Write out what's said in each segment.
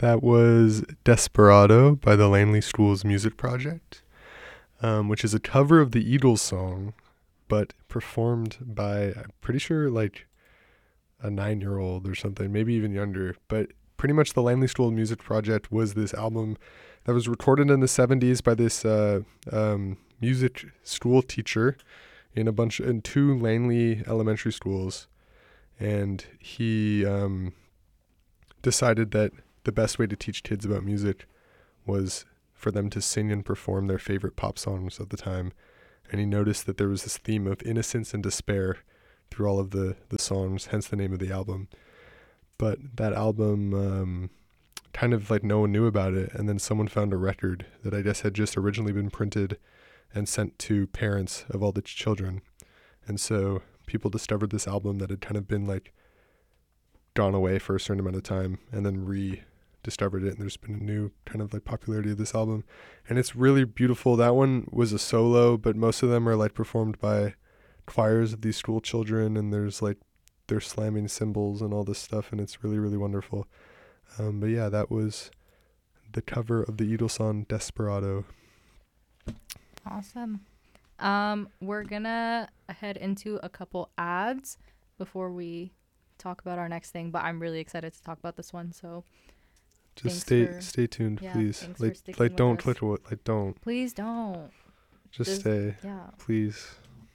That was Desperado by the Langley Schools Music Project, which is a cover of the Eagles song, but performed by, I'm pretty sure, like a 9-year-old or something, maybe even younger. But pretty much the Langley School Music Project was this album that was recorded in the 70s by this music school teacher in 2 Langley elementary schools. And he decided that the best way to teach kids about music was for them to sing and perform their favorite pop songs of the time. And he noticed that there was this theme of innocence and despair through all of the songs, hence the name of the album. But that album, kind of like no one knew about it, and then someone found a record that I guess had just originally been printed and sent to parents of all the children. And so people discovered this album that had kind of been like gone away for a certain amount of time and then rediscovered it, and there's been a new kind of like popularity of this album, and it's really beautiful. That one was a solo, but most of them are like performed by choirs of these school children, and there's like they're slamming cymbals and all this stuff, and it's really, really wonderful. But yeah, that was the cover of the Eagles song Desperado. Awesome. We're gonna head into a couple ads before we talk about our next thing, but I'm really excited to talk about this one, so just stay tuned, please. Like don't click what, like don't. Please don't. Just stay. Yeah. Please.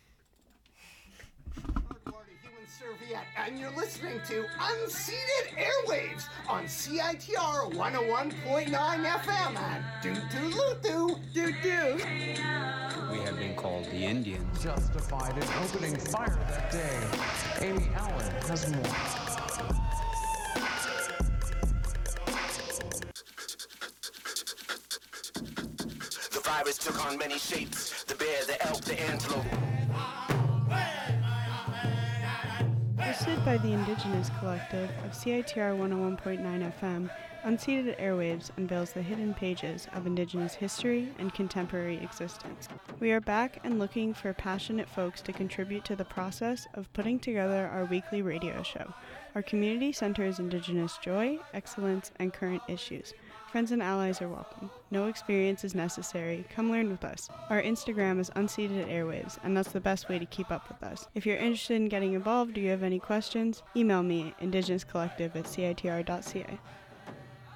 Serviette, and you're listening to Unceded Airwaves on CITR 101.9 FM and doo-doo-doo-doo-doo-doo. We have been called the Indians. Justified in opening fire that day. Amy Allen has more. The virus took on many shapes. The bear, the elk, the antelope. Hosted by the Indigenous Collective of CITR 101.9 FM, Unceded Airwaves unveils the hidden pages of Indigenous history and contemporary existence. We are back and looking for passionate folks to contribute to the process of putting together our weekly radio show. Our community centers Indigenous joy, excellence, and current issues. Friends and allies are welcome. No experience is necessary. Come learn with us. Our Instagram is Unceded Airwaves, and that's the best way to keep up with us. If you're interested in getting involved or you have any questions, email me, indigenouscollective@citr.ca.